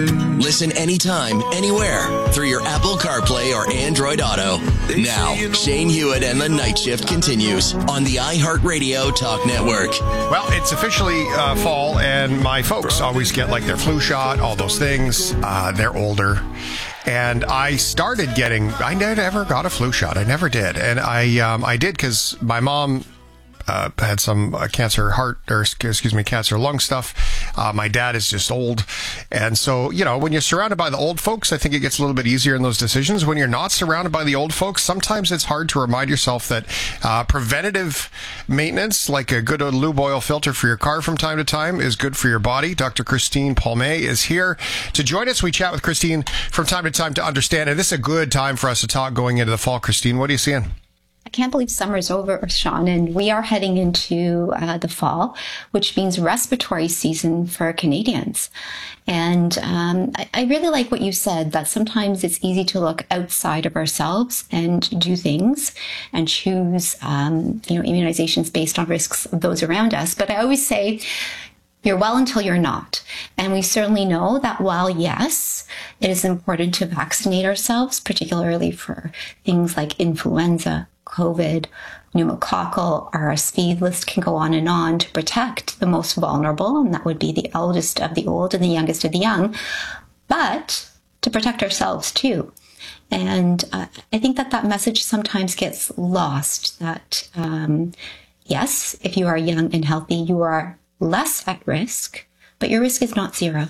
Listen anytime, anywhere through your Apple CarPlay or Android Auto. Now, Shane Hewitt and the Night Shift continues on the iHeartRadio Talk Network. Well, it's officially fall, and my folks always get like their flu shot, all those things. They're older. And I started getting, I never got a flu shot. I never did. And I did because my mom had some cancer lung stuff. My dad is just old. And so, you know, when you're surrounded by the old folks, I think it gets a little bit easier in those decisions. When you're not surrounded by the old folks, sometimes it's hard to remind yourself that preventative maintenance, like a good old lube oil filter for your car from time to time, is good for your body. Dr. Christine Palmay is here to join us. We chat with Christine from time to time to understand. And this is a good time for us to talk going into the fall. Christine, what are you seeing? I can't believe summer's over, Sean, and we are heading into the fall, which means respiratory season for Canadians. And I really like what you said, that sometimes it's easy to look outside of ourselves and do things and choose, immunizations based on risks of those around us. But I always say, you're well until you're not. And we certainly know that while, yes, it is important to vaccinate ourselves, particularly for things like influenza, COVID, pneumococcal, RSV, the list can go on to protect the most vulnerable, and that would be the eldest of the old and the youngest of the young, but to protect ourselves too. And I think that message sometimes gets lost, that yes, if you are young and healthy, you are less at risk, but your risk is not zero.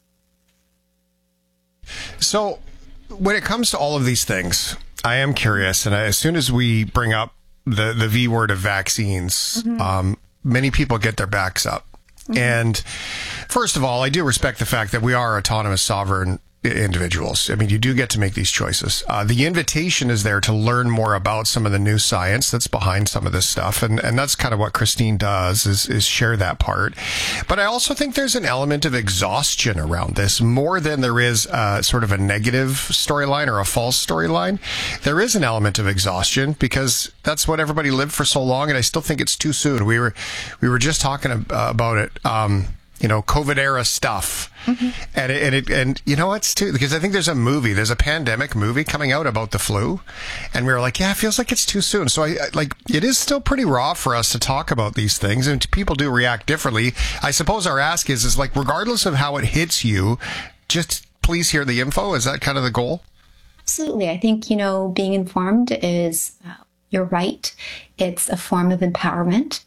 So when it comes to all of these things, I am curious, and as soon as we bring up the V word of vaccines, many people get their backs up. And first of all, I do respect the fact that we are autonomous, sovereign individuals. I mean, you do get to make these choices. The invitation is there to learn more about some of the new science that's behind some of this stuff. And that's kind of what Christine does, is share that part. But I also think there's an element of exhaustion around this, more than there is sort of a negative storyline or a false storyline. There is an element of exhaustion because that's what everybody lived for so long. And I still think it's too soon. We were just talking about it. COVID era stuff. And you know what's too, because I think there's a pandemic movie coming out about the flu, and we were like, yeah, it feels like it's too soon. So it is still pretty raw for us to talk about these things, and people do react differently. I suppose our ask is like, regardless of how it hits you, just please hear the info. Is that kind of the goal? Absolutely. I think, being informed is, you're right. It's a form of empowerment.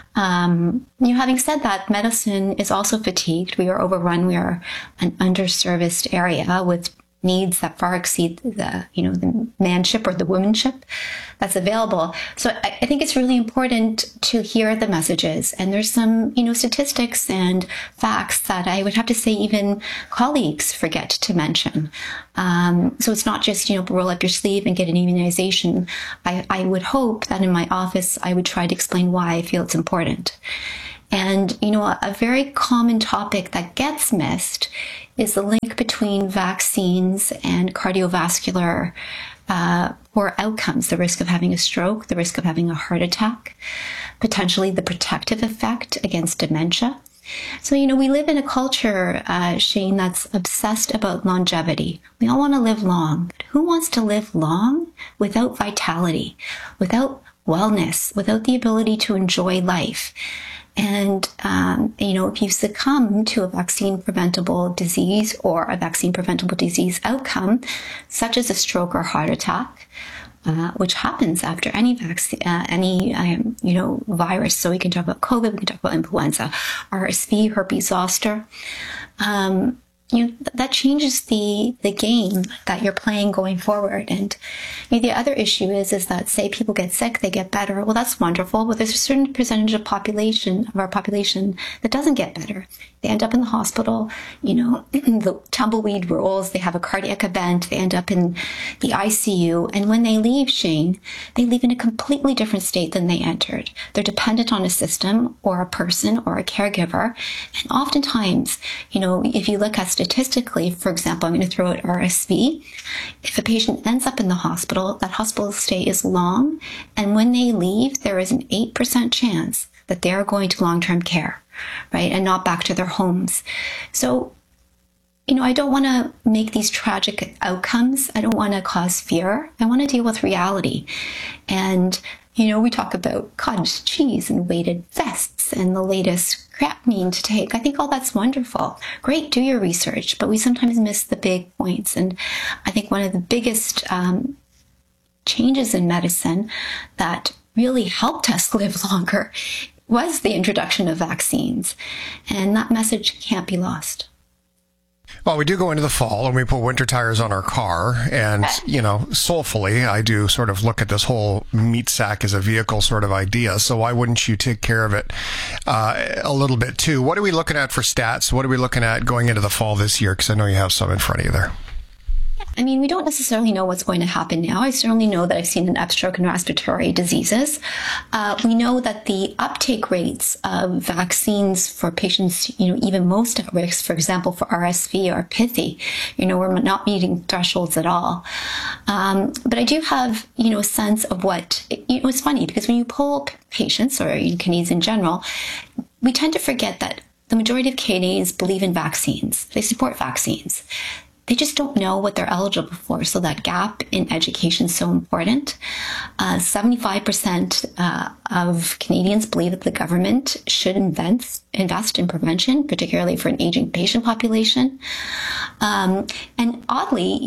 Having said that, medicine is also fatigued. We are overrun. We are an underserviced area with needs that far exceed the manship or the womanship that's available. So I think it's really important to hear the messages. And there's some, statistics and facts that I would have to say even colleagues forget to mention. So it's not just, roll up your sleeve and get an immunization. I would hope that in my office, I would try to explain why I feel it's important. And, a very common topic that gets missed is the link between vaccines and cardiovascular poor outcomes, the risk of having a stroke, the risk of having a heart attack, potentially the protective effect against dementia. So, we live in a culture, Shane, that's obsessed about longevity. We all want to live long. But who wants to live long without vitality, without wellness, without the ability to enjoy life? And, if you succumb to a vaccine-preventable disease or a vaccine-preventable disease outcome, such as a stroke or heart attack, which happens after any vaccine, virus. So we can talk about COVID, we can talk about influenza, RSV, herpes zoster. That changes the game that you're playing going forward. And the other issue is that say people get sick, they get better. Well, that's wonderful. But there's a certain percentage of our population that doesn't get better. They end up in the hospital, the tumbleweed rolls, they have a cardiac event, they end up in the ICU. And when they leave, Shane, they leave in a completely different state than they entered. They're dependent on a system or a person or a caregiver. And oftentimes, if you look at statistically, for example, I'm going to throw out RSV. If a patient ends up in the hospital, that hospital stay is long. And when they leave, there is an 8% chance that they are going to long-term care, right? And not back to their homes. So, I don't want to make these tragic outcomes. I don't want to cause fear. I want to deal with reality. And, we talk about cottage cheese and weighted vests and the latest creatinine to take. I think all that's wonderful. Great, do your research, but we sometimes miss the big points. And I think one of the biggest changes in medicine that really helped us live longer was the introduction of vaccines. And that message can't be lost. Well, we do go into the fall and we put winter tires on our car. And, soulfully, I do sort of look at this whole meat sack as a vehicle sort of idea. So why wouldn't you take care of it a little bit too? What are we looking at for stats? What are we looking at going into the fall this year? Because I know you have some in front of you there. I mean, we don't necessarily know what's going to happen now. I certainly know that I've seen an upstroke in respiratory diseases. We know that the uptake rates of vaccines for patients, even most at risk, for example, for RSV or PITHY, we're not meeting thresholds at all. But I do have, a sense of what, it's funny because when you poll patients or Canadians in general, we tend to forget that the majority of Canadians believe in vaccines. They support vaccines. They just don't know what they're eligible for. So that gap in education is so important. 75% of Canadians believe that the government should invest in prevention, particularly for an aging patient population. And oddly,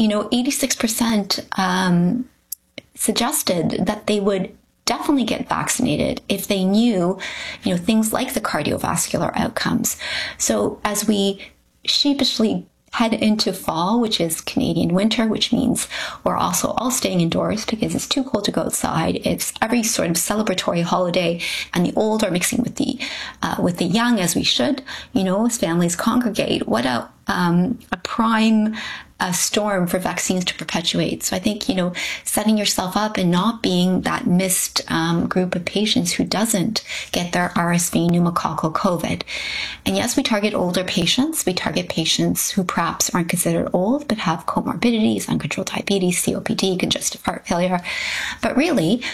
86% suggested that they would definitely get vaccinated if they knew, things like the cardiovascular outcomes. So as we sheepishly head into fall, which is Canadian winter, which means we're also all staying indoors because it's too cold to go outside. It's every sort of celebratory holiday, and the old are mixing with the young, as we should, as families congregate. What a prime storm for vaccines to perpetuate. So I think, setting yourself up and not being that missed group of patients who doesn't get their RSV, pneumococcal COVID. And yes, we target older patients. We target patients who perhaps aren't considered old, but have comorbidities, uncontrolled diabetes, COPD, congestive heart failure. But really,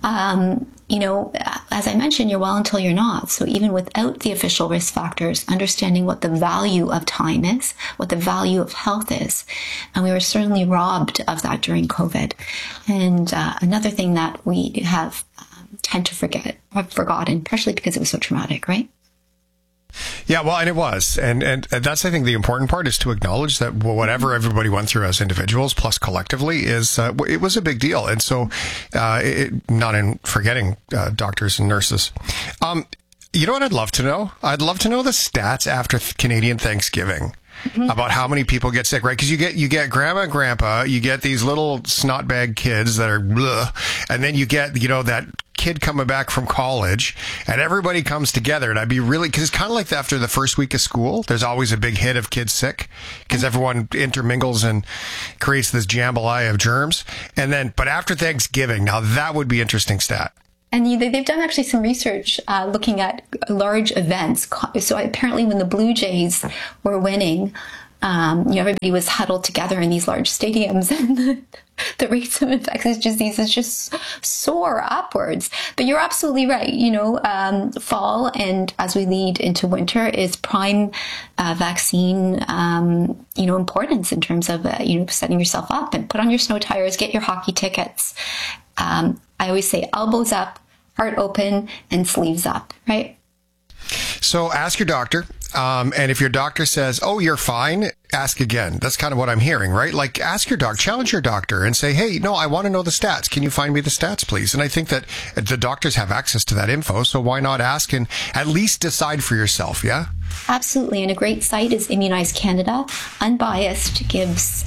as I mentioned, you're well until you're not. So even without the official risk factors, understanding what the value of time is, what the value of health is. And we were certainly robbed of that during COVID. And another thing that we have tend to have forgotten, partially because it was so traumatic, right? Yeah, well, and it was. And that's, I think, the important part is to acknowledge that whatever everybody went through as individuals, plus collectively, it was a big deal. And so, not in forgetting doctors and nurses. You know what I'd love to know? I'd love to know the stats after Canadian Thanksgiving. Mm-hmm. About how many people get sick, right? Because you get grandma and grandpa, you get these little snotbag kids that are bleh, and then you get, that kid coming back from college, and everybody comes together. And I'd be really, because it's kind of like after the first week of school, there's always a big hit of kids sick because everyone intermingles and creates this jambalaya of germs. And then, but after Thanksgiving, now that would be interesting stat. And they've done actually some research looking at large events. So apparently when the Blue Jays were winning, everybody was huddled together in these large stadiums, and the rates of infectious diseases just soar upwards. But you're absolutely right. Fall and as we lead into winter is prime vaccine, importance in terms of, setting yourself up and put on your snow tires, get your hockey tickets. I always say elbows up, heart open, and sleeves up, right? So ask your doctor. And if your doctor says, oh, you're fine, ask again. That's kind of what I'm hearing, right? Like, ask your doctor, challenge your doctor and say, hey, no, I want to know the stats. Can you find me the stats, please? And I think that the doctors have access to that info. So why not ask and at least decide for yourself? Yeah. Absolutely. And a great site is Immunize Canada. Unbiased, gives,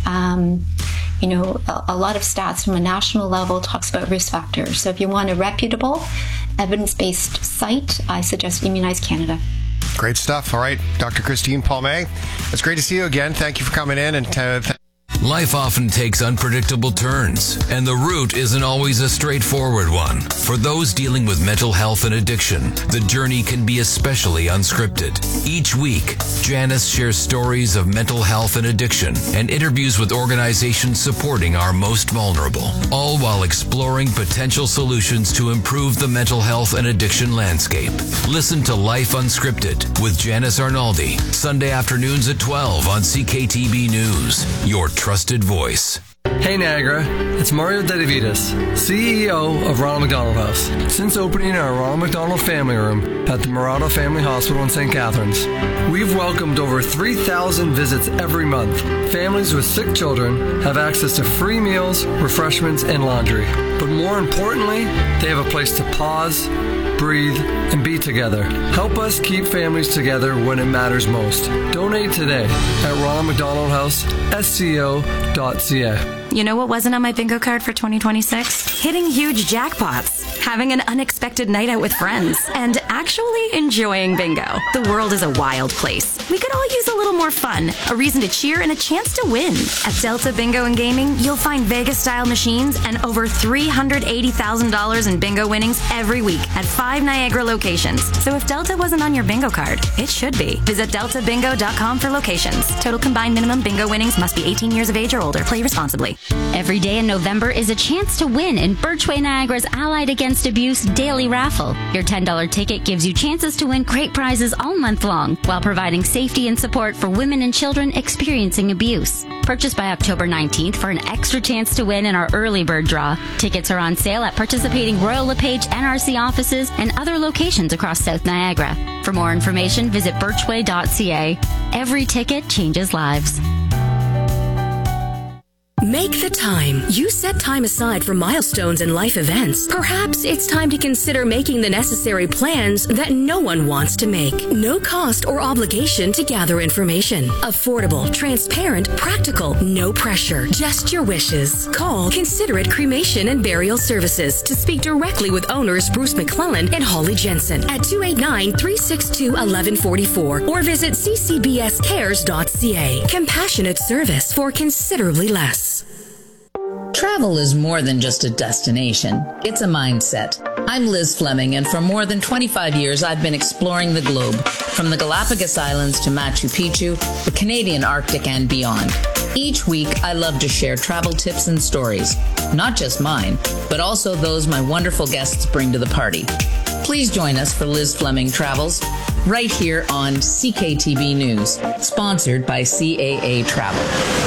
a lot of stats from a national level, talks about risk factors. So if you want a reputable, evidence-based site, I suggest Immunize Canada. Great stuff. All right. Dr. Christine Palme, it's great to see you again. Thank you for coming in. And Life often takes unpredictable turns, and the route isn't always a straightforward one. For those dealing with mental health and addiction, the journey can be especially unscripted. Each week, Janice shares stories of mental health and addiction and interviews with organizations supporting our most vulnerable, all while exploring potential solutions to improve the mental health and addiction landscape. Listen to Life Unscripted with Janice Arnaldi, Sunday afternoons at 12 on CKTB News, your trusted voice. Hey Niagara, it's Mario Dedivitas, CEO of Ronald McDonald House. Since opening our Ronald McDonald Family Room at the Murata Family Hospital in St. Catharines, we've welcomed over 3,000 visits every month. Families with sick children have access to free meals, refreshments, and laundry. But more importantly, they have a place to pause, breathe, and be together. Help us keep families together when it matters most. Donate today at Ronald McDonald House, SCO.ca. You know what wasn't on my bingo card for 2026? Hitting huge jackpots, having an unexpected night out with friends, and actually enjoying bingo. The world is a wild place. We could all use a little more fun, a reason to cheer, and a chance to win. At Delta Bingo and Gaming, you'll find Vegas-style machines and over $380,000 in bingo winnings every week at 5 Niagara locations. So if Delta wasn't on your bingo card, it should be. Visit deltabingo.com for locations. Total combined minimum bingo winnings must be 18 years of age or older. Play responsibly. Every day in November is a chance to win in Birchway Niagara's Allied Against Abuse Daily Raffle. Your $10 ticket gives you chances to win great prizes all month long while providing safety and support for women and children experiencing abuse. Purchase by October 19th for an extra chance to win in our early bird draw. Tickets are on sale at participating Royal LePage NRC offices and other locations across South Niagara. For more information, visit birchway.ca. Every ticket changes lives. Make the time. You set time aside for milestones and life events. Perhaps it's time to consider making the necessary plans that no one wants to make. No cost or obligation to gather information. Affordable, transparent, practical, no pressure. Just your wishes. Call Considerate Cremation and Burial Services to speak directly with owners Bruce McClellan and Holly Jensen at 289-362-1144 or visit ccbscares.ca. Compassionate service for considerably less. Travel is more than just a destination. It's a mindset. I'm Liz Fleming, and for more than 25 years, I've been exploring the globe, from the Galapagos Islands to Machu Picchu, the Canadian Arctic, and beyond. Each week, I love to share travel tips and stories, not just mine, but also those my wonderful guests bring to the party. Please join us for Liz Fleming Travels, right here on CKTB News, sponsored by CAA Travel.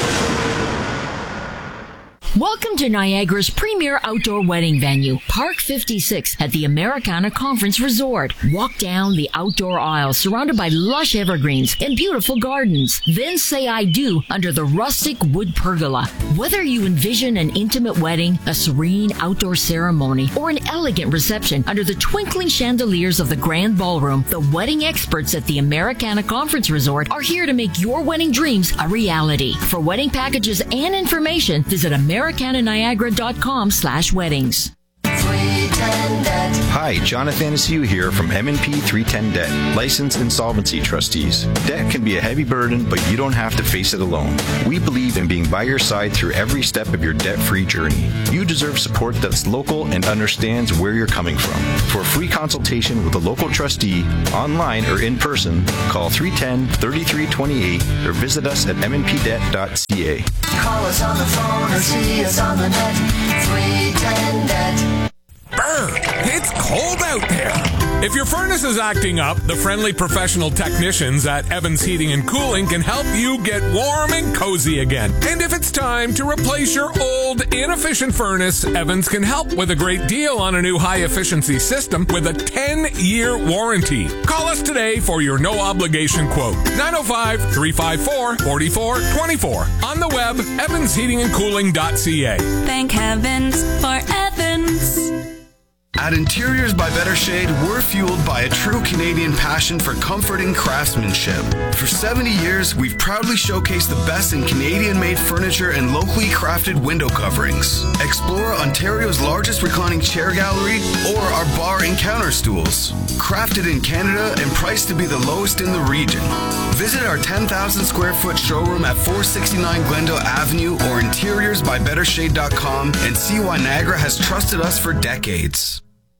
Welcome to Niagara's premier outdoor wedding venue, Park 56 at the Americana Conference Resort. Walk down the outdoor aisle surrounded by lush evergreens and beautiful gardens. Then say I do under the rustic wood pergola. Whether you envision an intimate wedding, a serene outdoor ceremony, or an elegant reception under the twinkling chandeliers of the Grand Ballroom, the wedding experts at the Americana Conference Resort are here to make your wedding dreams a reality. For wedding packages and information, visit americananiagara.com/weddings. Hi, Jonathan Asiu here from M&P 310 Debt, licensed insolvency trustees. Debt can be a heavy burden, but you don't have to face it alone. We believe in being by your side through every step of your debt-free journey. You deserve support that's local and understands where you're coming from. For a free consultation with a local trustee, online or in person, call 310-3328 or visit us at mnpdebt.ca. Call us on the phone or see us on the net. 310 Debt. Brr, it's cold out there. If your furnace is acting up, the friendly professional technicians at Evans Heating and Cooling can help you get warm and cozy again. And if it's time to replace your old, inefficient furnace, Evans can help with a great deal on a new high-efficiency system with a 10-year warranty. Call us today for your no-obligation quote. 905-354-4424. On the web, evansheatingandcooling.ca. Thank heavens for Evans. At Interiors by Better Shade, we're fueled by a true Canadian passion for comforting craftsmanship. For 70 years, we've proudly showcased the best in Canadian-made furniture and locally crafted window coverings. Explore Ontario's largest reclining chair gallery or our bar and counter stools. Crafted in Canada and priced to be the lowest in the region. Visit our 10,000 square foot showroom at 469 Glendale Avenue or interiorsbybettershade.com and see why Niagara has trusted us for decades.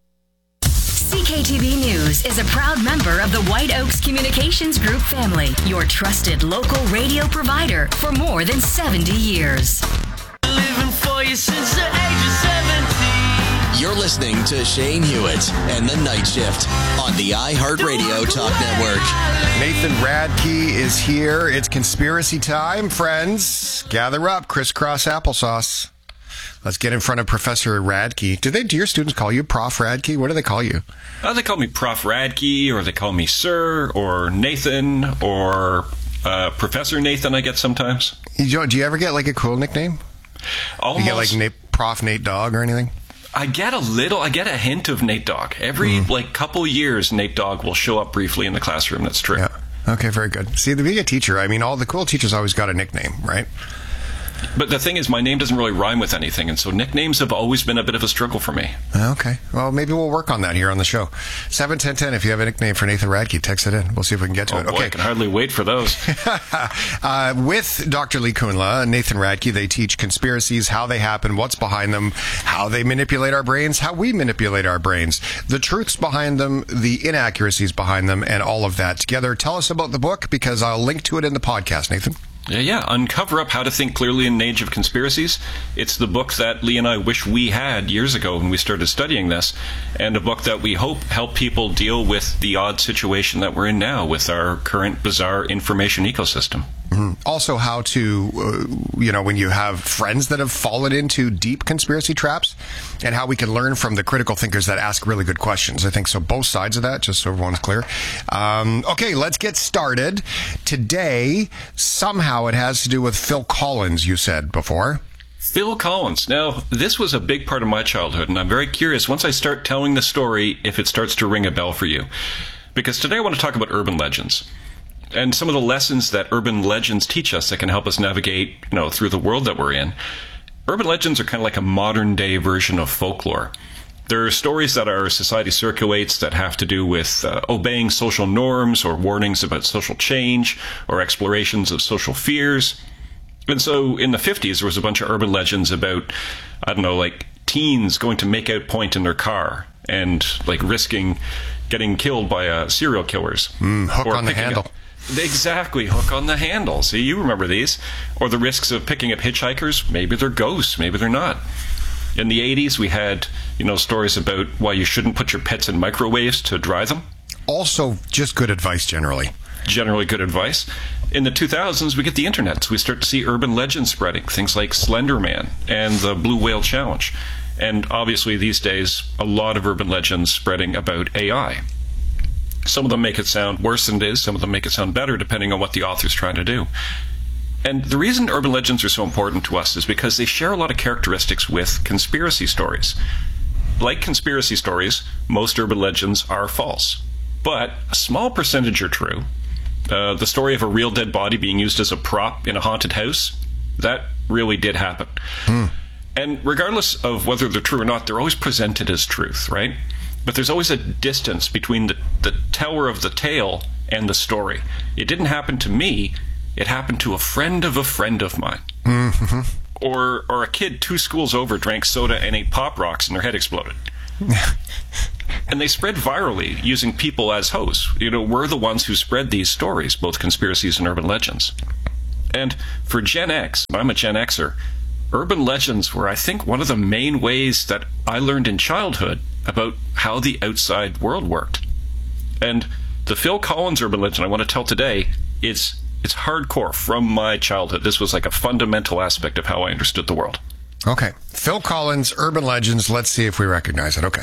CKTV News is a proud member of the White Oaks Communications Group family, your trusted local radio provider for more than 70 years. Living for you since the age of 17. You're listening to Shane Hewitt and the Night Shift on the iHeartRadio Talk Network. Nathan Radke is here. It's conspiracy time, friends. Gather up, crisscross applesauce. Let's get in front of Professor Radke. Do your students call you Prof. Radke? What do they call you? They call me Prof. Radke, or they call me Sir, or Nathan, or Professor Nathan, I get sometimes. Do you ever get like a cool nickname? Almost. You get like Prof. Nate Dogg or anything? I get a hint of Nate Dogg. Every couple years, Nate Dogg will show up briefly in the classroom. That's true. Yeah. Okay, very good. See, being a teacher, I mean, all the cool teachers always got a nickname, right? But the thing is, my name doesn't really rhyme with anything, and so nicknames have always been a bit of a struggle for me. Okay. Well, maybe we'll work on that here on the show. 71010, if you have a nickname for Nathan Radke, text it in. We'll see if we can get to it. Boy, okay. I can hardly wait for those. With Dr. Lee Kunla and Nathan Radke, they teach conspiracies, how they happen, what's behind them, how they manipulate our brains, how we manipulate our brains, the truths behind them, the inaccuracies behind them, and all of that together. Tell us about the book, because I'll link to it in the podcast, Nathan. Yeah. Uncover Up How to Think Clearly in an Age of Conspiracies. It's the book that Lee and I wish we had years ago when we started studying this, and a book that we hope help people deal with the odd situation that we're in now with our current bizarre information ecosystem. Mm-hmm. Also, how to, when you have friends that have fallen into deep conspiracy traps, and how we can learn from the critical thinkers that ask really good questions. I think so. Both sides of that, just so everyone's clear. Okay, let's get started. Today, somehow it has to do with Phil Collins, you said before. Phil Collins. Now, this was a big part of my childhood, and I'm very curious, once I start telling the story, if it starts to ring a bell for you. Because today I want to talk about urban legends. And some of the lessons that urban legends teach us that can help us navigate, through the world that we're in. Urban legends are kind of like a modern day version of folklore. There are stories that our society circulates that have to do with obeying social norms, or warnings about social change, or explorations of social fears. And so in the 50s, there was a bunch of urban legends about, teens going to make out point in their car and risking getting killed by serial killers. Hook on the handle. Exactly, hook on the handle. See, you remember these. Or the risks of picking up hitchhikers. Maybe they're ghosts, maybe they're not. In the 80s, we had, stories about why you shouldn't put your pets in microwaves to dry them. Also, just good advice generally. Generally good advice. In the 2000s, we get the internet, so we start to see urban legends spreading. Things like Slender Man and the Blue Whale Challenge. And obviously, these days, a lot of urban legends spreading about AI. Some of them make it sound worse than it is. Some of them make it sound better, depending on what the author's trying to do. And the reason urban legends are so important to us is because they share a lot of characteristics with conspiracy stories. Like conspiracy stories, most urban legends are false. But a small percentage are true. The story of a real dead body being used as a prop in a haunted house, that really did happen. And regardless of whether they're true or not, they're always presented as truth, right? But there's always a distance between the teller of the tale and the story. It didn't happen to me. It happened to a friend of mine. Mm-hmm. Or a kid 2 schools over drank soda and ate Pop Rocks and their head exploded. And they spread virally using people as hosts. We're the ones who spread these stories, both conspiracies and urban legends. And for Gen X, I'm a Gen Xer, urban legends were, I think, one of the main ways that I learned in childhood about how the outside world worked. And the Phil Collins urban legend I want to tell today, it's hardcore from my childhood. This was like a fundamental aspect of how I understood the world. Okay. Phil Collins, urban legends. Let's see if we recognize it. Okay.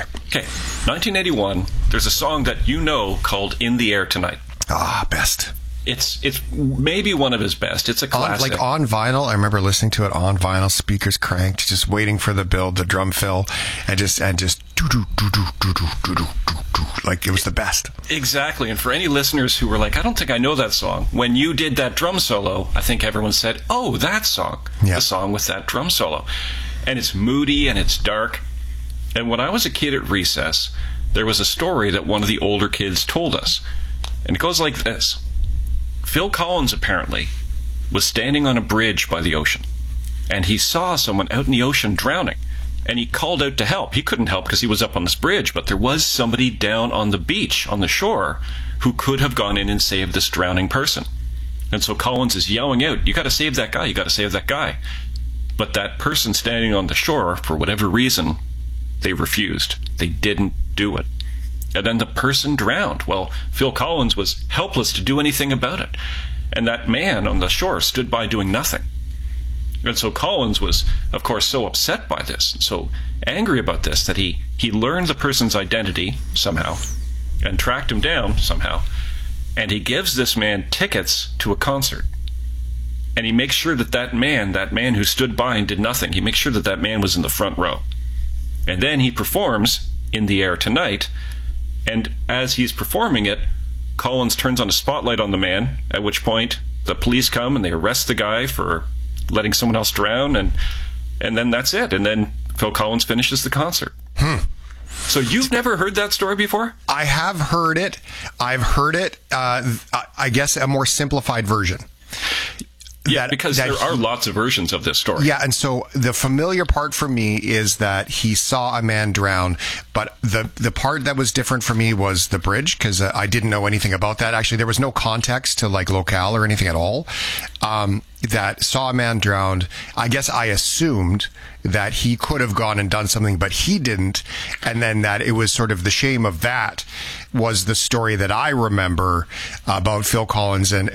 1981, there's a song that called In the Air Tonight. Best. It's maybe one of his best. It's a classic. On vinyl. I remember listening to it on vinyl, speakers cranked, just waiting for the build, the drum fill, and just like it was the best. Exactly. And for any listeners who were like, I don't think I know that song, when you did that drum solo, I think everyone said, oh, that song. The song with that drum solo. And it's moody and it's dark. And when I was a kid at recess, there was a story that one of the older kids told us. And it goes like this. Phil Collins, apparently, was standing on a bridge by the ocean. And he saw someone out in the ocean drowning. And he called out to help. He couldn't help because he was up on this bridge, but there was somebody down on the beach, on the shore, who could have gone in and saved this drowning person. And so Collins is yelling out, you got to save that guy, you got to save that guy. But that person standing on the shore, for whatever reason, they refused. They didn't do it. And then the person drowned. Well, Phil Collins was helpless to do anything about it. And that man on the shore stood by doing nothing. And so Collins was, of course, so upset by this, so angry about this, that he learned the person's identity somehow and tracked him down somehow. And he gives this man tickets to a concert. And he makes sure that that man who stood by and did nothing, he makes sure that that man was in the front row. And then he performs In the Air Tonight. And as he's performing it, Collins turns on a spotlight on the man, at which point the police come and they arrest the guy for letting someone else drown, and then that's it. And then Phil Collins finishes the concert. So you've never heard that story before? I have heard it. I've heard it, I guess, a more simplified version. Yeah, because there are lots of versions of this story. Yeah, and so the familiar part for me is that he saw a man drown, but the part that was different for me was the bridge, because I didn't know anything about that. Actually, there was no context to like locale or anything at all. That saw a man drowned. I guess I assumed that he could have gone and done something, but he didn't. And then that it was sort of the shame of that was the story that I remember about Phil Collins. And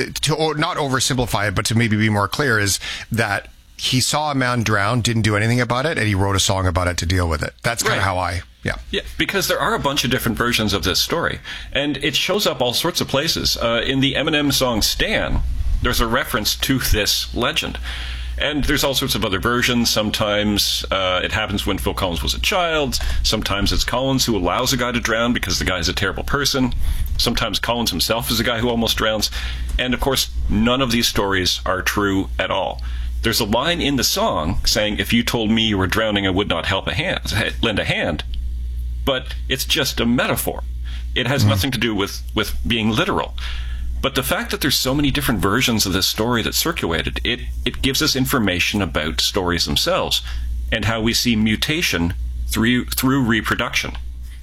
to not oversimplify it, but to maybe be more clear, is that he saw a man drown, didn't do anything about it, and he wrote a song about it to deal with it. That's kind of how Yeah, because there are a bunch of different versions of this story. And it shows up all sorts of places. In the Eminem song Stan, there's a reference to this legend. And there's all sorts of other versions. Sometimes it happens when Phil Collins was a child. Sometimes it's Collins who allows a guy to drown because the guy's a terrible person. Sometimes Collins himself is a guy who almost drowns. And of course, none of these stories are true at all. There's a line in the song saying, if you told me you were drowning, I would not lend a hand. But it's just a metaphor. It has nothing to do with being literal. But the fact that there's so many different versions of this story that circulated, it gives us information about stories themselves and how we see mutation through reproduction.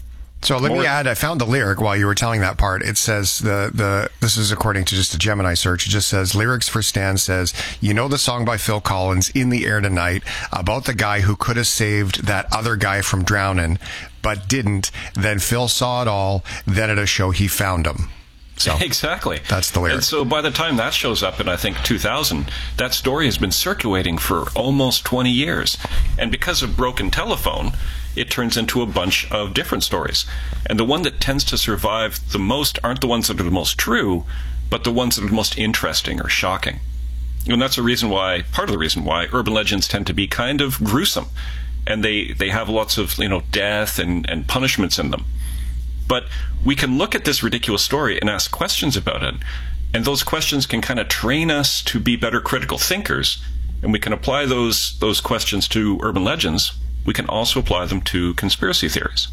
So let me add, I found the lyric while you were telling that part. It says, this is according to just a Gemini search, it just says, lyrics for Stan says, you know the song by Phil Collins, In the Air Tonight, about the guy who could have saved that other guy from drowning, but didn't. Then Phil saw it all. Then at a show, he found him. So exactly. That's the lyric. And so by the time that shows up in, I think, 2000, that story has been circulating for almost 20 years. And because of Broken Telephone, it turns into a bunch of different stories. And the one that tends to survive the most aren't the ones that are the most true, but the ones that are the most interesting or shocking. And that's part of the reason why urban legends tend to be kind of gruesome. And they have lots of, death and punishments in them. But we can look at this ridiculous story and ask questions about it. And those questions can kind of train us to be better critical thinkers. And we can apply those questions to urban legends. We can also apply them to conspiracy theories.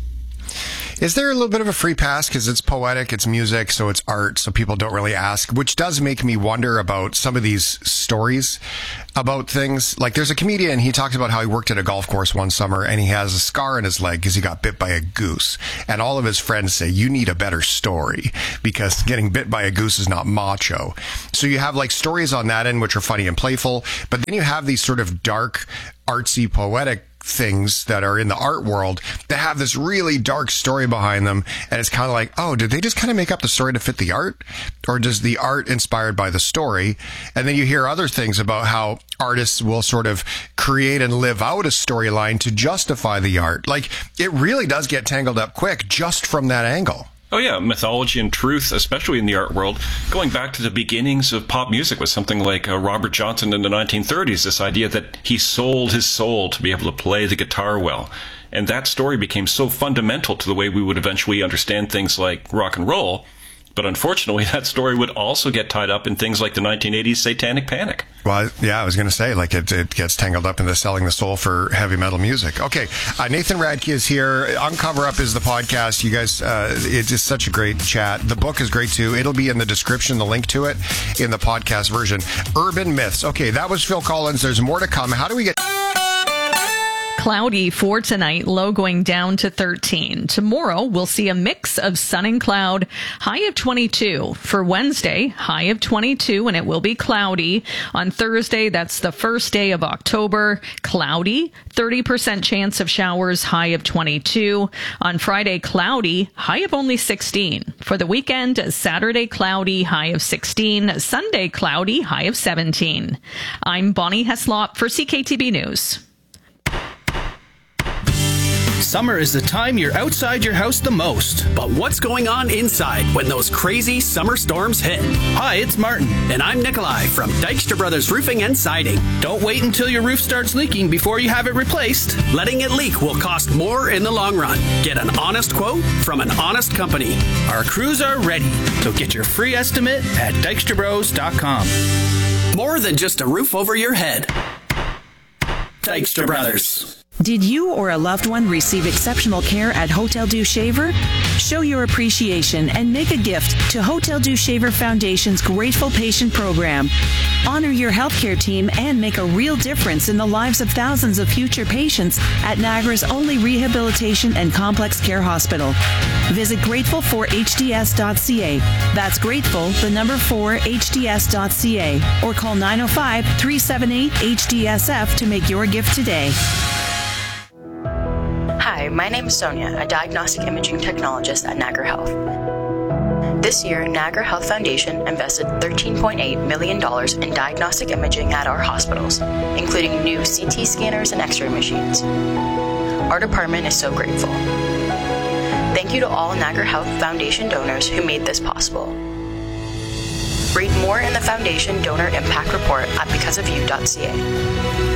Is there a little bit of a free pass because it's poetic, it's music, so it's art, so people don't really ask, which does make me wonder about some of these stories about things. Like there's a comedian, he talks about how he worked at a golf course one summer and he has a scar in his leg because he got bit by a goose. And all of his friends say, you need a better story because getting bit by a goose is not macho. So you have like stories on that end, which are funny and playful, but then you have these sort of dark, artsy, poetic things that are in the art world that have this really dark story behind them, and it's kind of like, oh, did they just kind of make up the story to fit the art, or does the art inspired by the story? And then you hear other things about how artists will sort of create and live out a storyline to justify the art. Like it really does get tangled up quick just from that angle. Oh yeah, mythology and truth, especially in the art world, going back to the beginnings of pop music with something like Robert Johnson in the 1930s, this idea that he sold his soul to be able to play the guitar well. And that story became so fundamental to the way we would eventually understand things like rock and roll. But unfortunately, that story would also get tied up in things like the 1980s Satanic Panic. Well, yeah, I was going to say, like, it gets tangled up in the selling the soul for heavy metal music. Okay, Nathan Radke is here. Uncover Up is the podcast. You guys, it's just such a great chat. The book is great, too. It'll be in the description, the link to it, in the podcast version. Urban Myths. Okay, that was Phil Collins. There's more to come. How do we get... Cloudy for tonight, low going down to 13. Tomorrow, we'll see a mix of sun and cloud, high of 22. For Wednesday, high of 22, and it will be cloudy. On Thursday, that's the first day of October, cloudy, 30% chance of showers, high of 22. On Friday, cloudy, high of only 16. For the weekend, Saturday, cloudy, high of 16. Sunday, cloudy, high of 17. I'm Bonnie Heslop for CKTB News. Summer is the time you're outside your house the most. But what's going on inside when those crazy summer storms hit? Hi, it's Martin. And I'm Nikolai from Dykstra Brothers Roofing and Siding. Don't wait until your roof starts leaking before you have it replaced. Letting it leak will cost more in the long run. Get an honest quote from an honest company. Our crews are ready, so get your free estimate at dykstrabros.com. More than just a roof over your head. Dykstra Brothers. Did you or a loved one receive exceptional care at Hotel Dieu Shaver? Show your appreciation and make a gift to Hotel Dieu Shaver Foundation's Grateful Patient Program. Honor your healthcare team and make a real difference in the lives of thousands of future patients at Niagara's only rehabilitation and complex care hospital. Visit grateful4hds.ca. That's grateful, the number 4hds.ca, or call 905-378-HDSF to make your gift today. Hi, my name is Sonia, a diagnostic imaging technologist at Niagara Health. This year, Niagara Health Foundation invested $13.8 million in diagnostic imaging at our hospitals, including new CT scanners and X-ray machines. Our department is so grateful. Thank you to all Niagara Health Foundation donors who made this possible. Read more in the Foundation Donor Impact Report at becauseofyou.ca.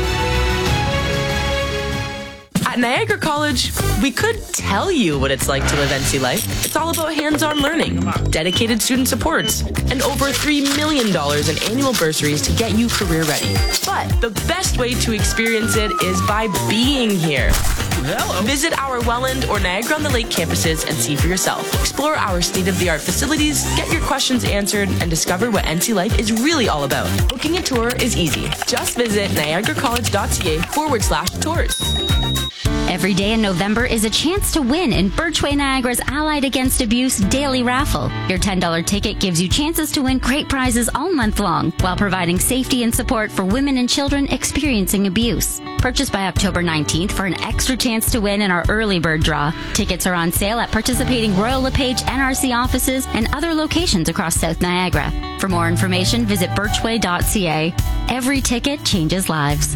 At Niagara College, we could tell you what it's like to live NC life. It's all about hands-on learning, dedicated student supports, and over $3 million in annual bursaries to get you career ready. But the best way to experience it is by being here. Hello. Visit our Welland or Niagara-on-the-Lake campuses and see for yourself. Explore our state-of-the-art facilities, get your questions answered, and discover what NC life is really all about. Booking a tour is easy. Just visit niagaracollege.ca/tours. Every day in November is a chance to win in Birchway Niagara's Allied Against Abuse daily raffle. Your $10 ticket gives you chances to win great prizes all month long while providing safety and support for women and children experiencing abuse. Purchase by October 19th for an extra chance to win in our early bird draw. Tickets are on sale at participating Royal LePage NRC offices and other locations across South Niagara. For more information, visit birchway.ca. Every ticket changes lives.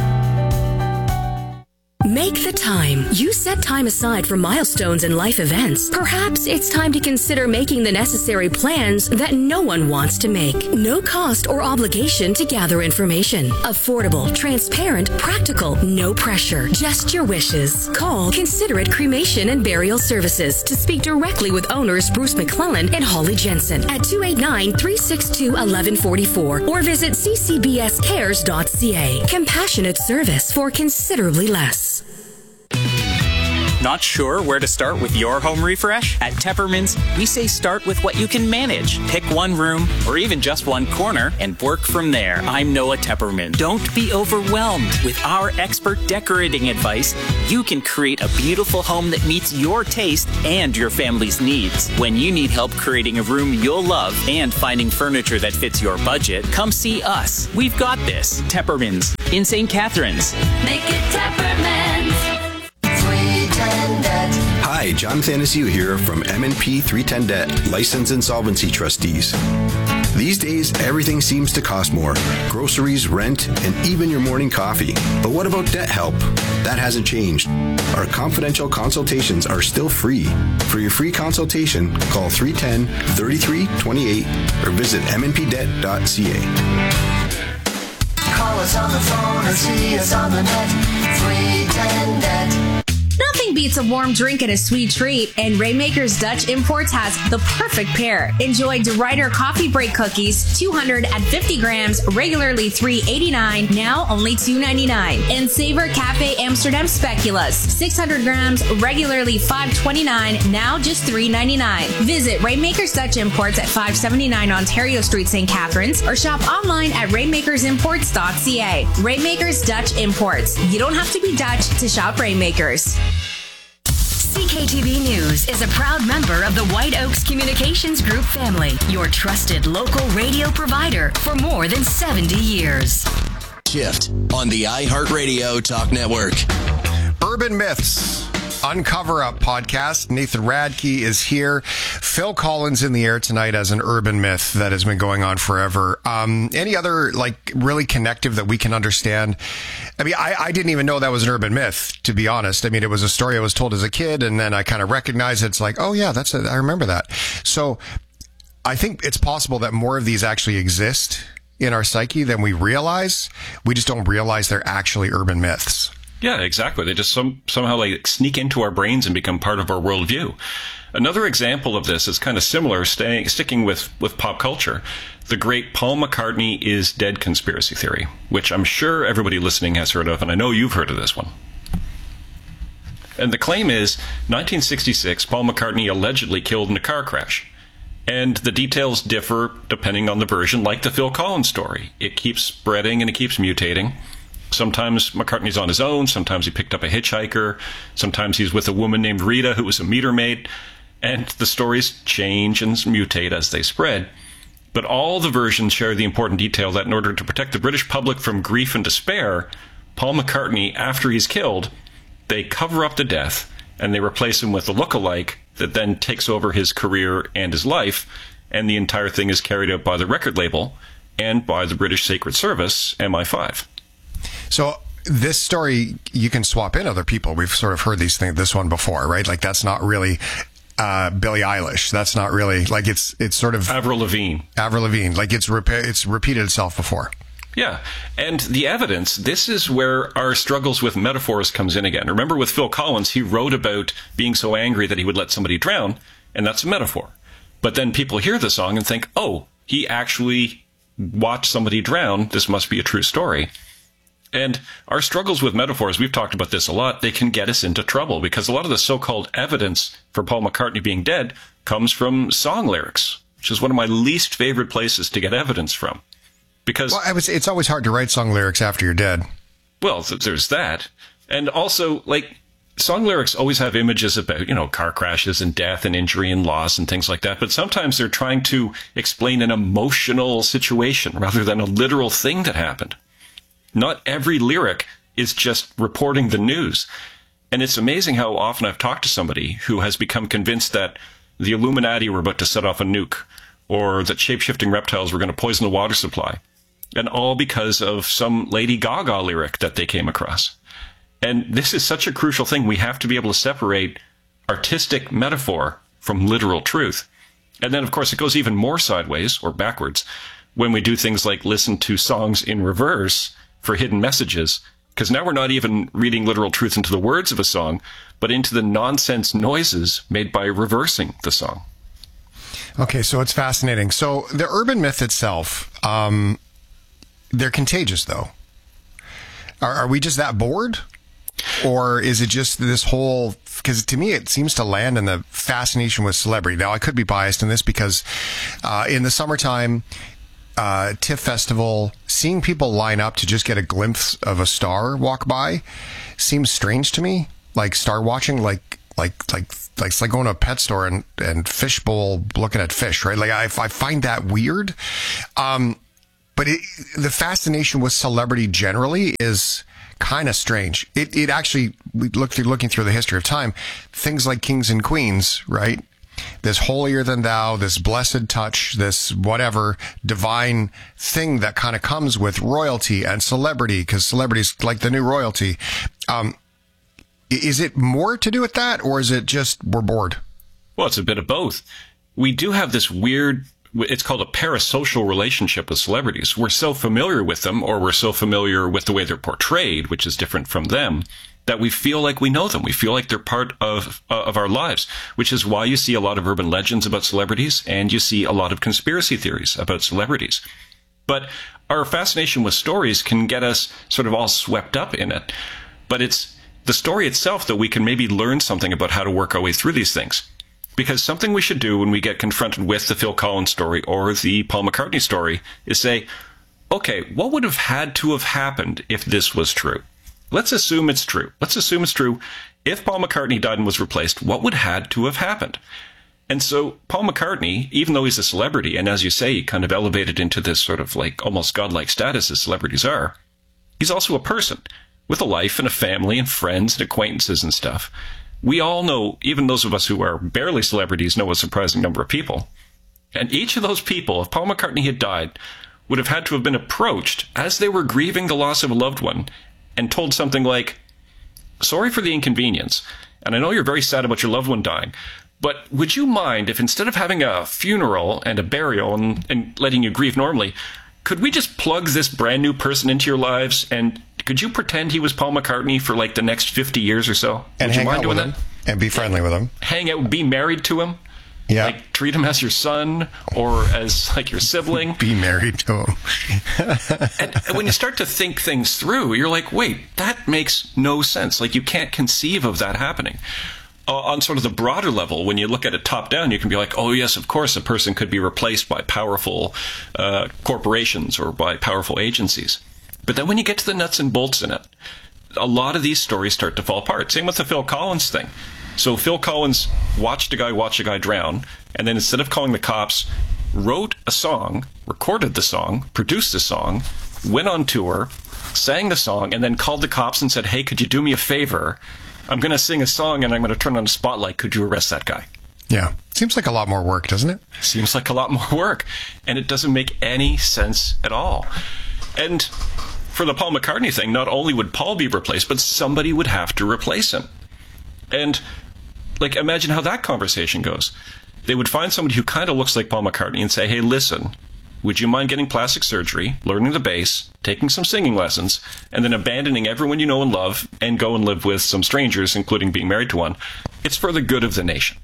Make the time. You set time aside for milestones and life events. Perhaps it's time to consider making the necessary plans that no one wants to make. No cost or obligation to gather information. Affordable, transparent, practical, no pressure. Just your wishes. Call Considerate Cremation and Burial Services to speak directly with owners Bruce McClellan and Holly Jensen at 289-362-1144 or visit ccbscares.ca. Compassionate service for considerably less. Not sure where to start with your home refresh? At Teppermans, we say start with what you can manage. Pick one room or even just one corner and work from there. I'm Noah Tepperman. Don't be overwhelmed. With our expert decorating advice, you can create a beautiful home that meets your taste and your family's needs. When you need help creating a room you'll love and finding furniture that fits your budget, come see us. We've got this. Teppermans in St. Catharines. Make it Teppermans. 310 Debt. Hi, John Thanasiu here from M&P 310 Debt, License Insolvency Trustees. These days, everything seems to cost more. Groceries, rent, and even your morning coffee. But what about debt help? That hasn't changed. Our confidential consultations are still free. For your free consultation, call 310-3328 or visit mnpdebt.ca. Call us on the phone or see us on the net. 310 Debt. Nothing beats a warm drink and a sweet treat, and Rainmaker's Dutch Imports has the perfect pair. Enjoy DeRuyter Coffee Break Cookies, 250 grams, regularly $3.89, now only $2.99. And Savor Cafe Amsterdam Speculoos, 600 grams, regularly $5.29, now just $3.99. Visit Rainmaker's Dutch Imports at 579 Ontario Street, St. Catharines, or shop online at rainmakersimports.ca. Rainmaker's Dutch Imports. You don't have to be Dutch to shop Rainmakers. CKTV News is a proud member of the White Oaks Communications Group family, your trusted local radio provider for more than 70 years. Shift on the iHeartRadio Talk Network. Urban Myths Uncover Up podcast. Nathan Radke is here. Phil Collins in the air tonight as an urban myth that has been going on forever. Any other really connective that we can understand? I mean, I didn't even know that was an urban myth, to be honest. I mean, it was a story I was told as a kid, and then I kind of recognized it. It's like, oh yeah, I remember that. So I think it's possible that more of these actually exist in our psyche than we realize. We just don't realize they're actually urban myths. Yeah, exactly. They just somehow sneak into our brains and become part of our worldview. Another example of this is kind of similar, sticking with pop culture. The great Paul McCartney is dead conspiracy theory, which I'm sure everybody listening has heard of, and I know you've heard of this one. And the claim is, 1966, Paul McCartney allegedly killed in a car crash. And the details differ depending on the version, like the Phil Collins story. It keeps spreading and it keeps mutating. Sometimes McCartney's on his own. Sometimes he picked up a hitchhiker. Sometimes he's with a woman named Rita, who was a meter maid. And the stories change and mutate as they spread. But all the versions share the important detail that in order to protect the British public from grief and despair, Paul McCartney, after he's killed, they cover up the death and they replace him with a look-alike that then takes over his career and his life. And the entire thing is carried out by the record label and by the British Secret Service, MI5. So this story, you can swap in other people. We've sort of heard this one before, right? Like, that's not really Billie Eilish. That's not really, it's sort of Avril Lavigne. Like, it's repeated itself before. Yeah. And the evidence, this is where our struggles with metaphors comes in again. Remember with Phil Collins, he wrote about being so angry that he would let somebody drown, and that's a metaphor. But then people hear the song and think, oh, he actually watched somebody drown. This must be a true story. And our struggles with metaphors, we've talked about this a lot, they can get us into trouble because a lot of the so-called evidence for Paul McCartney being dead comes from song lyrics, which is one of my least favorite places to get evidence from. Because it's always hard to write song lyrics after you're dead. Well, there's that. And also, song lyrics always have images about, car crashes and death and injury and loss and things like that. But sometimes they're trying to explain an emotional situation rather than a literal thing that happened. Not every lyric is just reporting the news. And it's amazing how often I've talked to somebody who has become convinced that the Illuminati were about to set off a nuke or that shape-shifting reptiles were going to poison the water supply. And all because of some Lady Gaga lyric that they came across. And this is such a crucial thing. We have to be able to separate artistic metaphor from literal truth. And then, of course, it goes even more sideways or backwards when we do things like listen to songs in reverse for hidden messages, because now we're not even reading literal truth into the words of a song, but into the nonsense noises made by reversing the song. Okay, so it's fascinating. So the urban myth itself, they're contagious, though. Are we just that bored? Or is it just this whole... Because to me, it seems to land in the fascination with celebrity. Now, I could be biased in this because in the summertime... TIFF Festival, seeing people line up to just get a glimpse of a star walk by seems strange to me. Like star watching, like it's like going to a pet store and fishbowl looking at fish, right? Like I find that weird. But the fascination with celebrity generally is kind of strange. It actually, looking through the history of time, things like kings and queens, right? This holier than thou, this blessed touch, this whatever divine thing that kind of comes with royalty and celebrity, because celebrity's like the new royalty. Is it more to do with that, or is it just we're bored? Well, it's a bit of both. We do have this weird, it's called a parasocial relationship with celebrities. We're so familiar with them, or we're so familiar with the way they're portrayed, which is different from them, that we feel like we know them. We feel like they're part of our lives, which is why you see a lot of urban legends about celebrities and you see a lot of conspiracy theories about celebrities. But our fascination with stories can get us sort of all swept up in it. But it's the story itself that we can maybe learn something about how to work our way through these things. Because something we should do when we get confronted with the Phil Collins story or the Paul McCartney story is say, okay, what would have had to have happened if this was true? Let's assume it's true. Let's assume it's true. If Paul McCartney died and was replaced, what would had to have happened? And so Paul McCartney, even though he's a celebrity, and as you say, he kind of elevated into this sort of like almost godlike status as celebrities are, he's also a person with a life and a family and friends and acquaintances and stuff. We all know, even those of us who are barely celebrities know a surprising number of people. And each of those people, if Paul McCartney had died, would have had to have been approached as they were grieving the loss of a loved one and told something like, sorry for the inconvenience, and I know you're very sad about your loved one dying, but would you mind if instead of having a funeral and a burial and letting you grieve normally, could we just plug this brand new person into your lives and could you pretend he was Paul McCartney for like the next 50 years or so? And would hang you mind out doing with him and be friendly with him. Hang out, be married to him. Yeah. Like treat him as your son or as like your sibling. Be married to him. And when you start to think things through, you're like, wait, that makes no sense. Like you can't conceive of that happening. On sort of the broader level, when you look at it top down, you can be like, oh yes, of course, a person could be replaced by powerful corporations or by powerful agencies. But then when you get to the nuts and bolts in it, a lot of these stories start to fall apart. Same with the Phil Collins thing. So Phil Collins watched a guy drown, and then instead of calling the cops, wrote a song, recorded the song, produced the song, went on tour, sang the song, and then called the cops and said, hey, could you do me a favor? I'm going to sing a song and I'm going to turn on a spotlight. Could you arrest that guy? Yeah. Seems like a lot more work, doesn't it? Seems like a lot more work. And it doesn't make any sense at all. And for the Paul McCartney thing, not only would Paul be replaced, but somebody would have to replace him. And like, imagine how that conversation goes. They would find somebody who kind of looks like Paul McCartney and say, hey, listen, would you mind getting plastic surgery, learning the bass, taking some singing lessons, and then abandoning everyone you know and love and go and live with some strangers, including being married to one? It's for the good of the nation.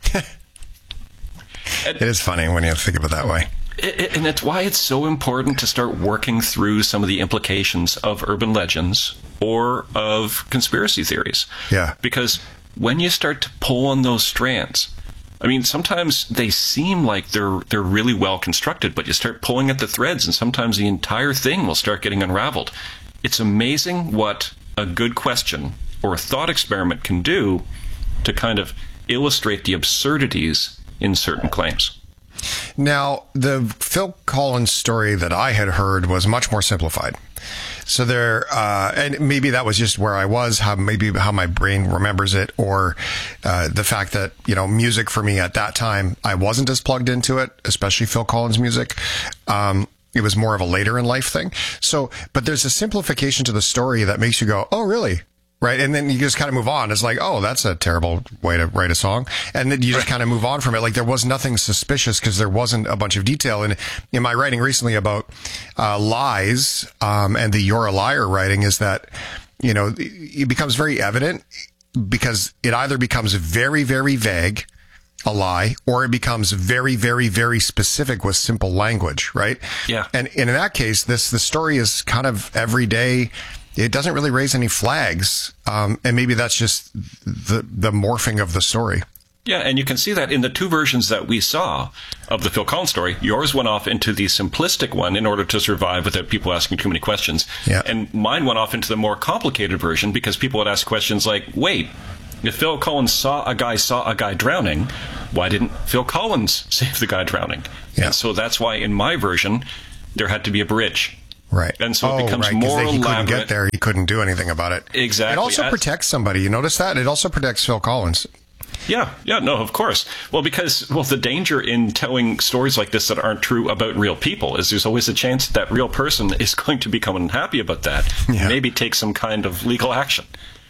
It is funny when you think of it that way. And it's why it's so important to start working through some of the implications of urban legends or of conspiracy theories. Yeah. Because when you start to pull on those strands, I mean, sometimes they seem like they're really well constructed, but you start pulling at the threads and sometimes the entire thing will start getting unraveled. It's amazing what a good question or a thought experiment can do to kind of illustrate the absurdities in certain claims. Now, the Phil Collins story that I had heard was much more simplified. So there, and maybe that was just where I was, how my brain remembers it, or the fact that, you know, music for me at that time, I wasn't as plugged into it, especially Phil Collins music. It was more of a later in life thing. So, but there's a simplification to the story that makes you go, oh, really? Right. And then you just kind of move on. It's like, oh, that's a terrible way to write a song. And then you just kind of move on from it. Like there was nothing suspicious because there wasn't a bunch of detail. And in my writing recently about lies and the You're a Liar writing is that, you know, it becomes very evident because it either becomes very, very vague, a lie, or it becomes very, very, very specific with simple language. Right. Yeah. And in that case, the story is kind of everyday. It doesn't really raise any flags. And maybe that's just the morphing of the story. Yeah, and you can see that in the two versions that we saw of the Phil Collins story. Yours went off into the simplistic one in order to survive without people asking too many questions. Yeah. And mine went off into the more complicated version because people would ask questions like, wait, if Phil Collins saw a guy drowning, why didn't Phil Collins save the guy drowning? Yeah. And so that's why in my version, there had to be a bridge. Right. And so it becomes more elaborate. He couldn't get there. He couldn't do anything about it. Exactly. It also protects somebody. You notice that? It also protects Phil Collins. Yeah, no, of course. Well, because the danger in telling stories like this that aren't true about real people is there's always a chance that real person is going to become unhappy about that, maybe take some kind of legal action.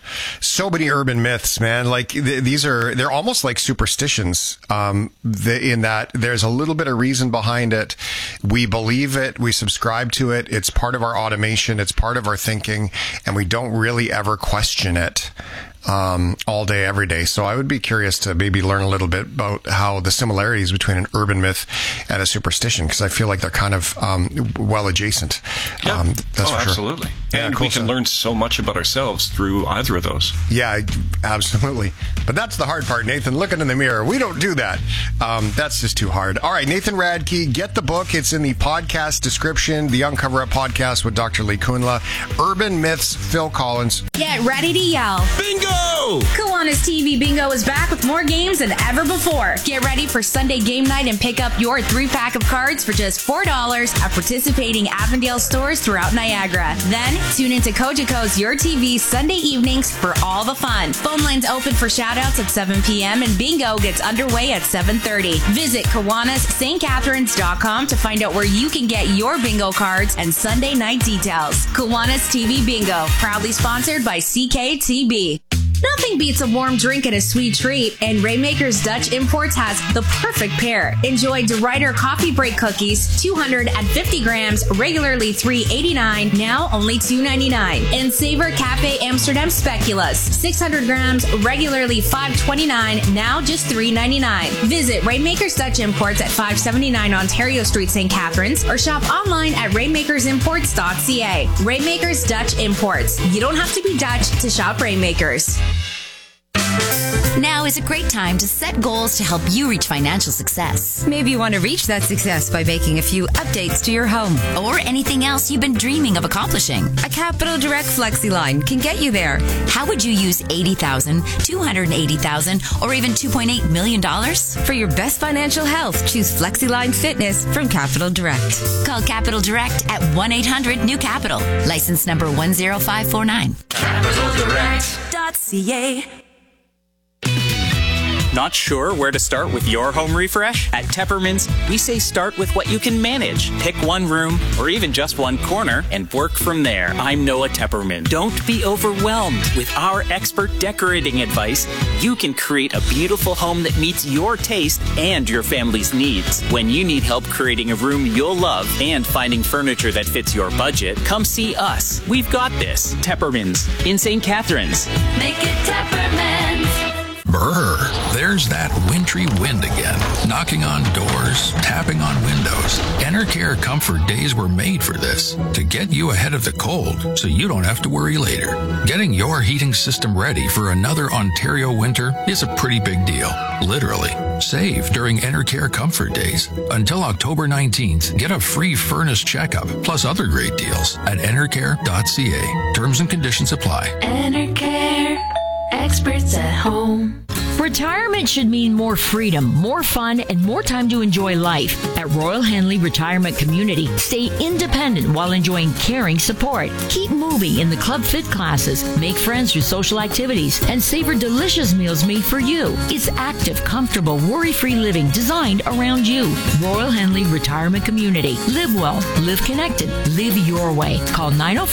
so many urban myths, man. Like they're almost like superstitions. In that there's a little bit of reason behind it. We believe it. We subscribe to it. It's part of our automation. It's part of our thinking, and we don't really ever question it. All day, every day. So I would be curious to maybe learn a little bit about how the similarities between an urban myth and a superstition, because I feel like they're kind of well adjacent. Yeah. That's for absolutely. Sure. And cool. we can learn so much about ourselves through either of those. Yeah, absolutely. But that's the hard part, Nathan. Looking in the mirror. We don't do that. That's just too hard. All right, Nathan Radke, get the book. It's in the podcast description, the Uncover Up podcast with Dr. Lee Kunla. Urban Myths, Phil Collins. Get ready to yell. Bingo! Kiwanis TV Bingo is back with more games than ever before. Get ready for Sunday game night and pick up your 3-pack of cards for just $4 at participating Avondale stores throughout Niagara. Then, tune into Cogeco's Your TV Sunday evenings for all the fun. Phone lines open for shoutouts at 7 p.m. and bingo gets underway at 7:30. Visit KiwanisSt.Catharines.com to find out where you can get your bingo cards and Sunday night details. Kiwanis TV Bingo, proudly sponsored by CKTB. Nothing beats a warm drink and a sweet treat, and Rainmakers Dutch Imports has the perfect pair. Enjoy DeRuyter Coffee Break Cookies, 250 grams, regularly $3.89, now only $2.99. And Savor Cafe Amsterdam Speculoos, 600 grams, regularly $5.29, now just $3.99. Visit Rainmakers Dutch Imports at 579 Ontario Street, St. Catharines, or shop online at rainmakersimports.ca. Rainmakers Dutch Imports. You don't have to be Dutch to shop Rainmakers. Now is a great time to set goals to help you reach financial success. Maybe you want to reach that success by making a few updates to your home or anything else you've been dreaming of accomplishing. A Capital Direct FlexiLine can get you there. How would you use $80,000, $280,000, or even $2.8 million? For your best financial health, choose FlexiLine Fitness from Capital Direct. Call Capital Direct at 1-800-NEW-CAPITAL. License number 10549. CapitalDirect.ca. Not sure where to start with your home refresh? At Teppermans, we say start with what you can manage. Pick one room or even just one corner and work from there. I'm Noah Tepperman. Don't be overwhelmed. With our expert decorating advice, you can create a beautiful home that meets your taste and your family's needs. When you need help creating a room you'll love and finding furniture that fits your budget, come see us. We've got this. Teppermans in St. Catharines. Make it Teppermans. Brr, there's that wintry wind again, knocking on doors, tapping on windows. Enercare Comfort Days were made for this, to get you ahead of the cold so you don't have to worry later. Getting your heating system ready for another Ontario winter is a pretty big deal, literally. Save during Enercare Comfort Days. Until October 19th, get a free furnace checkup, plus other great deals at enercare.ca. Terms and conditions apply. Enercare. Experts at home. Retirement should mean more freedom, more fun, and more time to enjoy life. At Royal Henley Retirement Community, stay independent while enjoying caring support. Keep moving in the Club Fit classes, make friends through social activities, and savor delicious meals made for you. It's active, comfortable, worry-free living designed around you. Royal Henley Retirement Community. Live well, live connected, live your way. Call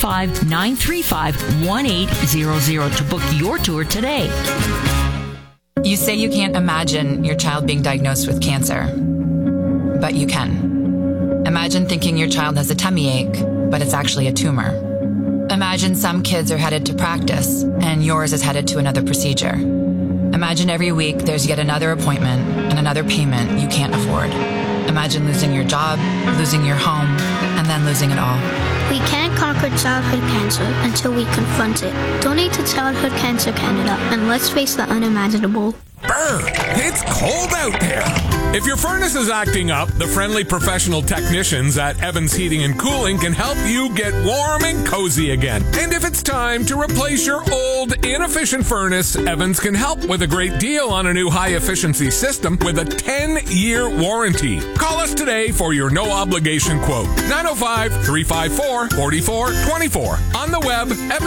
905-935-1800 to book your tour today. You say you can't imagine your child being diagnosed with cancer, but you can. Imagine thinking your child has a tummy ache, but it's actually a tumor. Imagine some kids are headed to practice, and yours is headed to another procedure. Imagine every week there's yet another appointment and another payment you can't afford. Imagine losing your job, losing your home, and then losing it all. We can't conquer childhood cancer until we confront it. Donate to Childhood Cancer Canada, and let's face the unimaginable. Brr! It's cold out there! If your furnace is acting up, the friendly professional technicians at Evans Heating and Cooling can help you get warm and cozy again. And if it's time to replace your old, inefficient furnace, Evans can help with a great deal on a new high-efficiency system with a 10-year warranty. Call us today for your no-obligation quote. 905-354-4424. On the web,